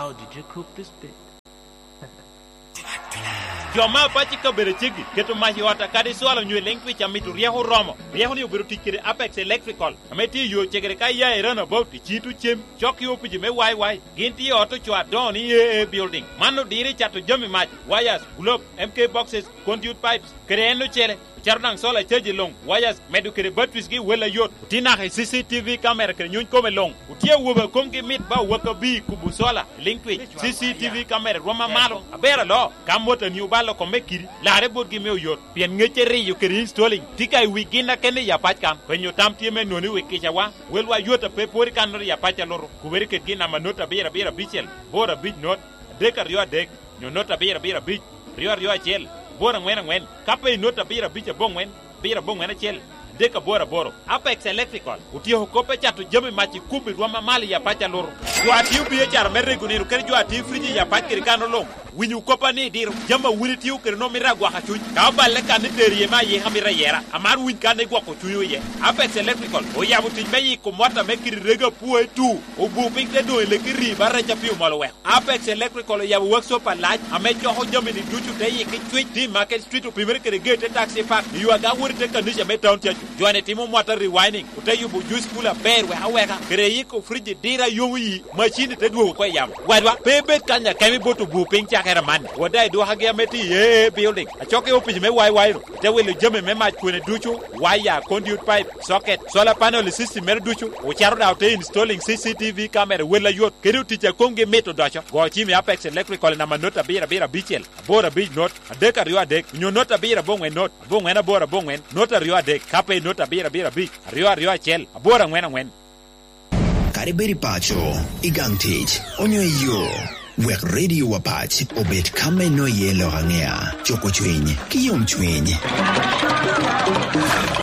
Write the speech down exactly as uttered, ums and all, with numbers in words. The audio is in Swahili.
How did you cook this bit? Joma pachi ka bere chigi keto mahi wata kadi swalo nywe lengwi cha mitu riaho romo riaho ni ubiru tikire Apex Electrical ameti yo chegere ka ya erana about chitu chem chok yo piji me wai wai ginti yo to chwa don E A building mano diri chato jami mach wires globe M K boxes conduit pipes kreno chere charnang sola cheji long wires medu kire batwis gi wela yot tina ha C C T V camera kire nyun kome long utie woba komgi mit ba waka bi kubu sola linkwi C C T V camera roma malo abera lo kamota ni ubalo kombe kiri la rebot gi me yot pien ngechere yo kire installing tika wigina kene ya patkan penyo tamtie me noni wikisha wa welwa yota pe pori kanori ya pacha loro kuberi ke gina manota bera bera bichel bora bit not deka rio dek nyo nota bera bera bich rio rio chel bora ngwen ngwen kape nota bira bicha bongwen bira bongwen chel deka bora boro Apex Electrical utio kope chatu jami machi kubi rwama mali ya pacha loro jwa tiu biye char merre guniru kere jwa tiu friji ya pacha kirikano long winyu kopa ni diru jama wini tiu kere no mira gwa hachuny ka balle kan terie ma ye hamira yera amar win kan gwa ko chuyo ye Apex Electrical o ya buti meyi ko mota mekiri rega puwe tu o bu pik de do le kiri barra chapiu malo we Apex Electrical ya workshop alaj ame choho jami ni duchu te ye ki tweet di Market Street o primere kere gate taxi park yu aga wurte kanisha me town chachu jwane timu mota rewinding utayu bu juice kula bear we haweka kere yiko friji dira yowi machine te duo ko yam wadwa pebet kanya kemi botu bu ping chakera man wadai do hage meti ye building achoke opi me wai wai te wele jame me ma kwene duchu wire conduit pipe socket solar panel system mer duchu o charo da te installing C C T V camera wela yot kere ticha konge meto dacho go chimi Apex Electrical na manota bira bira bichel bora big not adeka rio adek nyo nota bira bongwen not bongwen na bora bongwen nota rio adek kape nota bira bira bich rio rio chel bora ngwen ngwen kariberi pacho igang tich onyo yo wek radio wapach obet kame no yelo hangea choko chwenye kiyom chwenye